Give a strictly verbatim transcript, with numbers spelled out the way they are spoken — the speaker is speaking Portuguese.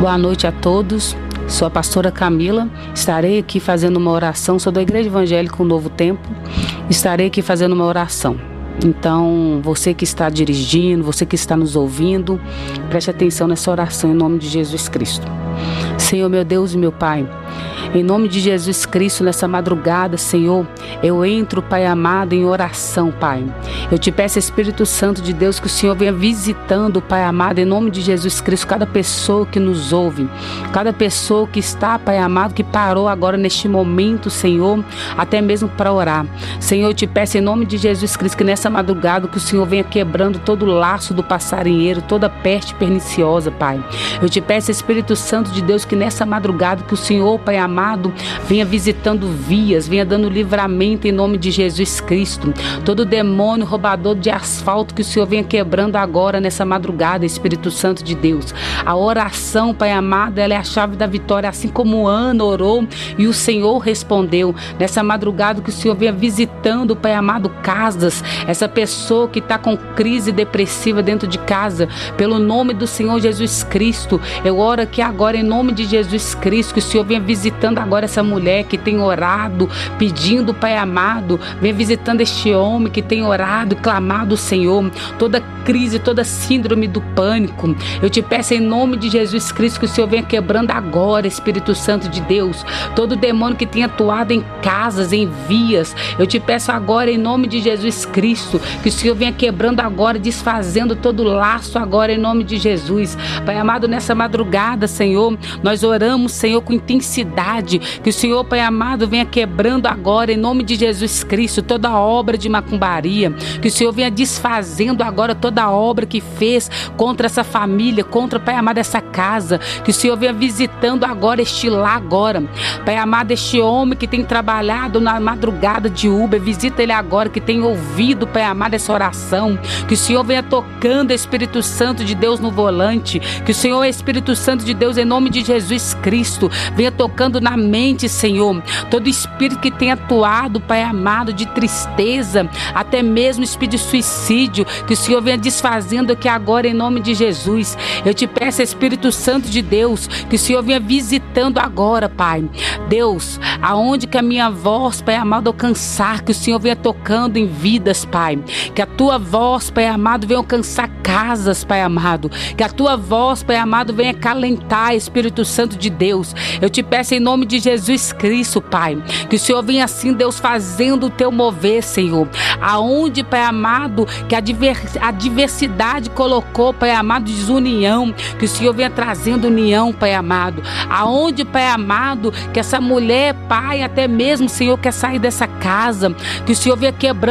Boa noite a todos. Sou a pastora Camila. Estarei aqui fazendo uma oração. Sou da Igreja Evangélica O Novo Tempo. Estarei aqui fazendo uma oração. Então, você que está dirigindo, você que está nos ouvindo, preste atenção nessa oração em nome de Jesus Cristo. Senhor, meu Deus e meu Pai, em nome de Jesus Cristo, nessa madrugada, Senhor, eu entro, Pai amado, em oração, Pai. Eu te peço, Espírito Santo de Deus, que o Senhor venha visitando, Pai amado, em nome de Jesus Cristo, cada pessoa que nos ouve, cada pessoa que está, Pai amado, que parou agora neste momento, Senhor, até mesmo para orar. Senhor, eu te peço, em nome de Jesus Cristo, que nessa madrugada, que o Senhor venha quebrando todo o laço do passarinheiro, toda peste perniciosa, Pai. Eu te peço, Espírito Santo de Deus, que nessa madrugada, que o Senhor, Pai amado, venha visitando vias, venha dando livramento em nome de Jesus Cristo. Todo demônio roubador de asfalto, que o Senhor venha quebrando agora nessa madrugada, Espírito Santo de Deus. A oração, Pai amado, ela é a chave da vitória, assim como Ana orou e o Senhor respondeu. Nessa madrugada, que o Senhor venha visitando, Pai amado, casas, essa pessoa que está com crise depressiva dentro de casa, pelo nome do Senhor Jesus Cristo, eu oro aqui agora em nome de Jesus Cristo, que o Senhor venha visitando agora essa mulher que tem orado, pedindo, Pai amado, venha visitando este homem que tem orado e clamado o Senhor, toda crise, toda síndrome do pânico, eu te peço em nome de Jesus Cristo, que o Senhor venha quebrando agora, Espírito Santo de Deus, todo demônio que tem atuado em casas, em vias, eu te peço agora em nome de Jesus Cristo, que o Senhor venha quebrando agora, desfazendo todo laço agora em nome de Jesus. Pai amado, nessa madrugada, Senhor, nós oramos, Senhor, com intensidade, que o Senhor, Pai amado, venha quebrando agora em nome de Jesus Cristo toda obra de macumbaria, que o Senhor venha desfazendo agora toda a obra que fez contra essa família, contra, Pai amado, essa casa, que o Senhor venha visitando agora este lar agora, Pai amado, este homem que tem trabalhado na madrugada de Uber, visita ele agora, que tem ouvido, Pai amado, essa oração, que o Senhor venha tocando, Espírito Santo de Deus, no volante, que o Senhor, Espírito Santo de Deus, em nome de Jesus Cristo, venha tocando na mente, Senhor, todo espírito que tem atuado, Pai amado, de tristeza, até mesmo espírito de suicídio, que o Senhor venha desfazendo aqui agora em nome de Jesus. Eu te peço, Espírito Santo de Deus, que o Senhor venha visitando agora, Pai. Deus, aonde que a minha voz, Pai amado, alcançar, que o Senhor venha tocando em vidas, Pai. Que a tua voz, Pai amado, venha alcançar casas, Pai amado. Que a tua voz, Pai amado, venha acalentar, Espírito Santo de Deus. Eu te peço em nome de Jesus Cristo, Pai, que o Senhor venha assim, Deus, fazendo o teu mover, Senhor. Aonde, Pai amado, que a, diver, a diversidade colocou, Pai amado, desunião, que o Senhor venha trazendo união, Pai amado. Aonde, Pai amado, que essa mulher, Pai, até mesmo, Senhor, quer sair dessa casa, que o Senhor venha quebrando